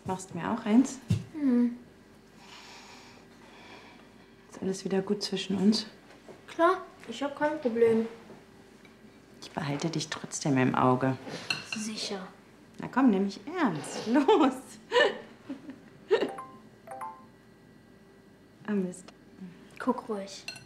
Machst du mir auch eins? Hm. Ist alles wieder gut zwischen uns? Klar, ich habe kein Problem. Ich behalte dich trotzdem im Auge. Sicher. Na komm, nimm mich ernst. Los. Oh Mist. Guck ruhig.